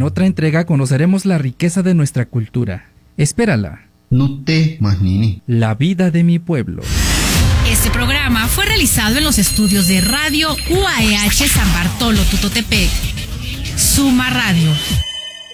otra entrega conoceremos la riqueza de nuestra cultura. Espérala. Nutte Mahnini. La vida de mi pueblo. Este programa fue realizado en los estudios de Radio UAEH San Bartolo, Tutotepec. Suma Radio.